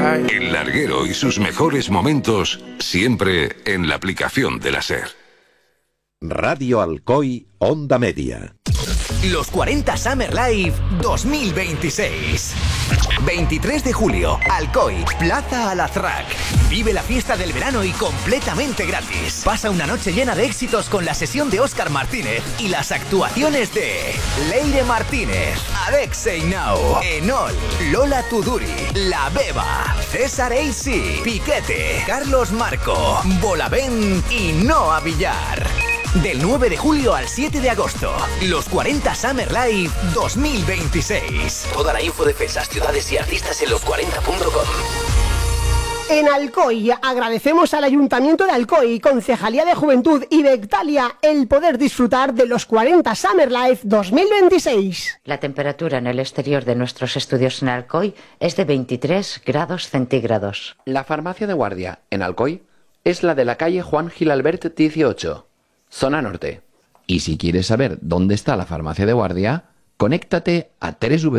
El larguero y sus mejores momentos siempre en la aplicación de la SER. Radio Alcoy, Onda Media. Los 40 Summer Live 2026. 23 de julio, Alcoy, Plaza Alazraq. Vive la fiesta del verano y completamente gratis. Pasa una noche llena de éxitos con la sesión de Óscar Martínez y las actuaciones de Leire Martínez, Alexei Now, Enol, Lola Tuduri, La Beba, César AC, Piquete, Carlos Marco, Bolavent y Noa Villar. Del 9 de julio al 7 de agosto, los 40 Summer Live 2026. Toda la info de fechas, ciudades y artistas en los40.com. En Alcoy agradecemos al Ayuntamiento de Alcoy, Concejalía de Juventud y Bectalia el poder disfrutar de los 40 Summer Live 2026. La temperatura en el exterior de nuestros estudios en Alcoy es de 23 grados centígrados. La farmacia de guardia en Alcoy es la de la calle Juan Gilalbert 18. Zona Norte. Y si quieres saber dónde está la farmacia de guardia, conéctate a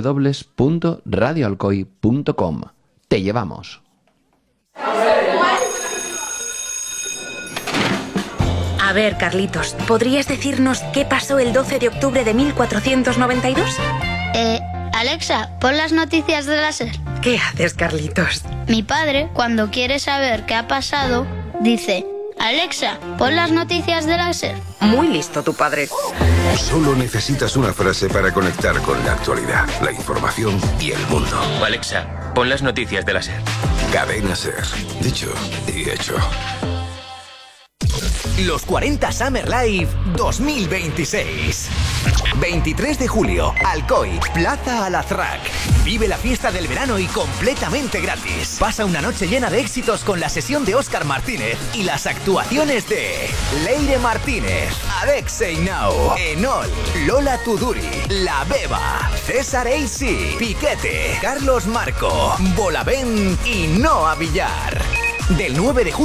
www.radioalcoy.com. Te llevamos. A ver, Carlitos, ¿podrías decirnos qué pasó el 12 de octubre de 1492? Alexa, pon las noticias de la SER. ¿Qué haces, Carlitos? Mi padre, cuando quiere saber qué ha pasado, dice: Alexa, pon las noticias de la SER. Muy listo tu padre. Solo necesitas una frase para conectar con la actualidad, la información y el mundo. Alexa, pon las noticias de la SER. Cadena SER. Dicho y hecho. Los 40 Summer Live 2026. 23 de julio, Alcoy, Plaza Alazraq. Vive la fiesta del verano y completamente gratis. Pasa una noche llena de éxitos con la sesión de Óscar Martínez y las actuaciones de Leire Martínez, Alexei Now, Enol, Lola Tuduri, La Beba, César AC, Piquete, Carlos Marco, Bolavent y Noa Villar. Del 9 de julio